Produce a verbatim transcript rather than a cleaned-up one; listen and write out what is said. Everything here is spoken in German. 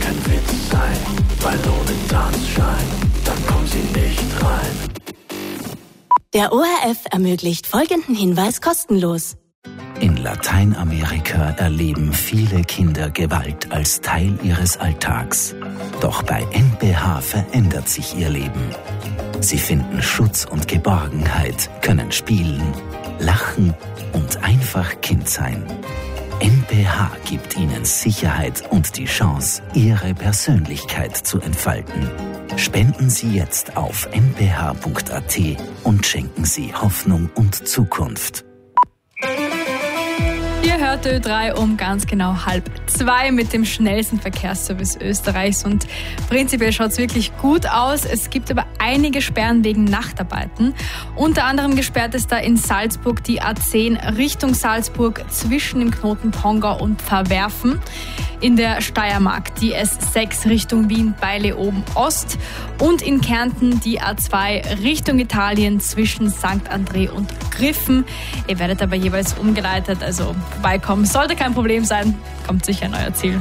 kein Witz sein, weil ohne Tanzschein, dann kommen sie nicht rein. Der O R F ermöglicht folgenden Hinweis kostenlos. In Lateinamerika erleben viele Kinder Gewalt als Teil ihres Alltags. Doch bei N P H verändert sich ihr Leben. Sie finden Schutz und Geborgenheit, können spielen, lachen und einfach Kind sein. N P H gibt ihnen Sicherheit und die Chance, ihre Persönlichkeit zu entfalten. Spenden Sie jetzt auf n p h punkt a t und schenken Sie Hoffnung und Zukunft. Ihr hört Ö drei um ganz genau halb zwei mit dem schnellsten Verkehrsservice Österreichs und prinzipiell schaut es wirklich gut aus. Es gibt aber einige Sperren wegen Nachtarbeiten. Unter anderem gesperrt ist da in Salzburg die A zehn Richtung Salzburg zwischen dem Knoten Pongau und Verwerfen. In der Steiermark die S sechs Richtung Wien bei Leoben Ost und in Kärnten die A zwei Richtung Italien zwischen Sankt André und Griffen. Ihr werdet aber jeweils umgeleitet, also vorbeikommen sollte kein Problem sein. Kommt sicher an euer Ziel.